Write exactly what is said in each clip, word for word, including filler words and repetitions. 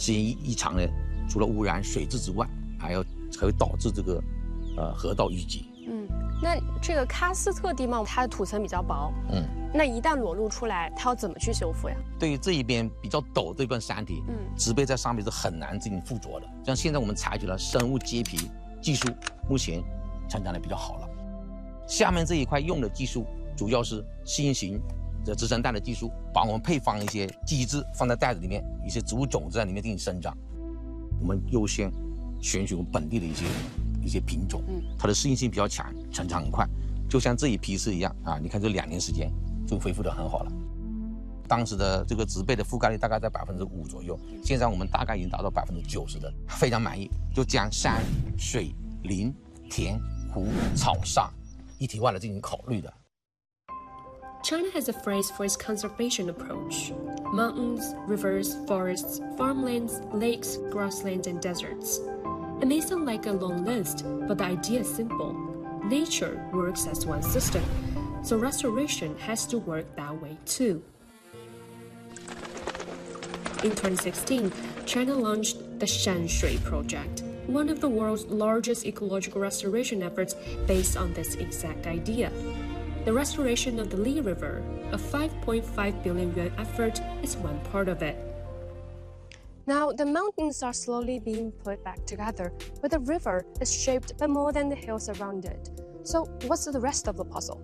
吸烟异常呢，除了污染水质之外，还要还会导致这个呃河道淤积。 嗯，那这个喀斯特地貌它的土层比较薄， 嗯， 那一旦裸露出来，它要怎么去修复呀？ 对于这一边比较陡这段山体， 嗯， 植被在上面是很难进行附着的。像现在我们采取了生物接皮技术，目前成长的比较好了。下面这一块用的技术主要是新型的植生带的技术，把我们配方一些基质放在袋子里面，一些植物种子在里面进行生长。我们优先选取我们本地的一些一些品种，嗯，它的适应性比较强，成长很快。就像这一批次一样啊，你看这两年时间就恢复得很好了。当时的这个植被的覆盖率大概在百分之五左右，现在我们大概已经达到百分之九十的，非常满意。就将山、水、林、田、湖、草、沙一体化的进行考虑的。 China has a phrase for its conservation approach: mountains, rivers, forests, farmlands, lakes, grasslands, and deserts. It may sound like a long list, but the idea is simple. Nature works as one system, so restoration has to work that way too. In twenty sixteen, China launched the Shanshui Project, one of the world's largest ecological restoration efforts based on this exact idea. The restoration of the Li River, a five point five billion yuan effort, is one part of it. Now, the mountains are slowly being put back together, but the river is shaped by more than the hills around it. So, what's the rest of the puzzle?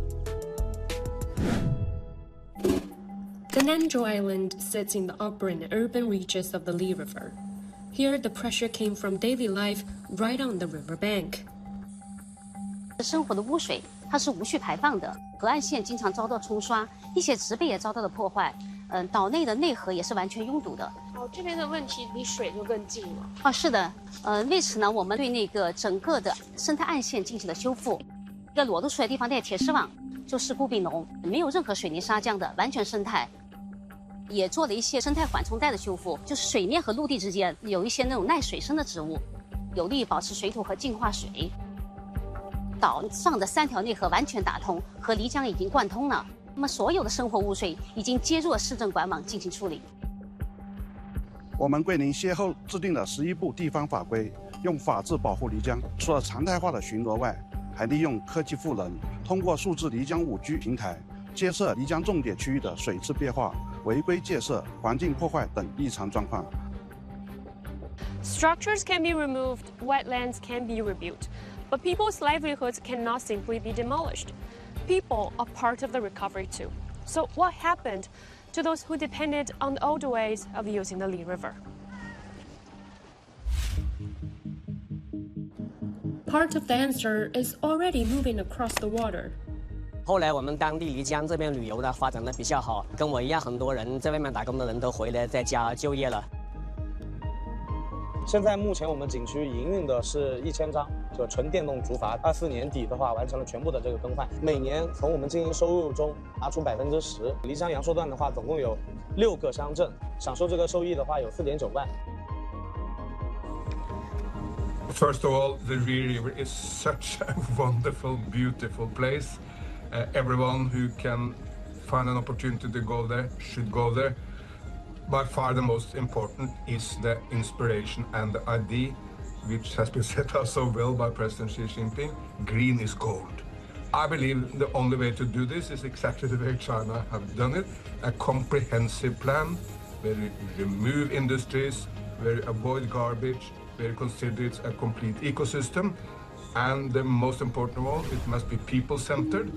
The Nanzhou Island sits in the upper and urban reaches of the Li River. Here, the pressure came from daily life right on the river bank. 生活的污水它是无序排放的，河岸线经常遭到冲刷，一些植被也遭到了破坏。嗯、呃，岛内的内河也是完全拥堵的。 哦，这边的问题离水就更近了。 哦，是的，呃，为此呢，我们对那个整个的生态岸线进行了修复。这个裸露出来的地方带铁丝网，就是固壁农，没有任何水泥砂浆的，完全生态。也做了一些生态缓冲带的修复，就是水面和陆地之间有一些那种耐水生的植物，有利于保持水土和净化水。岛上的三条内河完全打通，和漓江已经贯通了。那么所有的生活污水已经接入了市政管网进行处理。 我们桂林先后制定了十一部地方法规，用法治保护漓江。除了常态化的巡逻外，还利用科技赋能，通过数字漓江五 G 平台，监测漓江重点区域的水质变化、违规建设、环境破坏等异常状况。 Structures can be removed, wetlands can be rebuilt, but people's livelihoods cannot simply be demolished. People are part of the recovery too. So what happened to those who depended on the old ways of using the Li River? Part of the answer is already moving across the water. 后来我们当地漓江这边旅游呢发展的比较好，跟我一样，很多人在外面打工的人都回来在家就业了。 现在目前我们景区营运的是一千张，就纯电动竹筏。二四年底的话，完成了全部的这个更换。每年从我们经营收入中拿出百分之十。漓江阳朔段的话，总共有六个乡镇享受这个收益的话，有四点九万。 First of all, the Li River is such a wonderful, beautiful place. Uh, everyone who can find an opportunity to go there should go there. By far the most important is the inspiration and the idea, which has been set out so well by President Xi Jinping: green is gold. I believe the only way to do this is exactly the way China have done it, a comprehensive plan where we remove industries, where we avoid garbage, where we consider it a complete ecosystem, and the most important of all, it must be people-centered.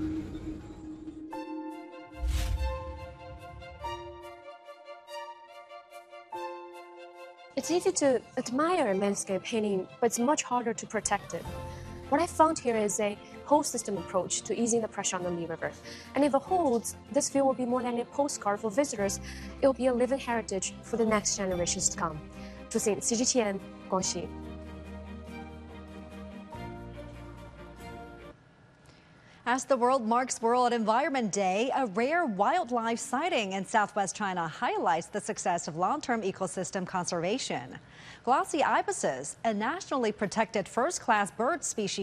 It's easy to admire landscape painting, but it's much harder to protect it. What I found here is a whole system approach to easing the pressure on the Li River. And if it holds, this view will be more than a postcard for visitors. It will be a living heritage for the next generations to come. 朱信 C G T N 广西。 As the world marks World Environment Day, a rare wildlife sighting in southwest China highlights the success of long-term ecosystem conservation. Glossy ibises, a nationally protected first-class bird species,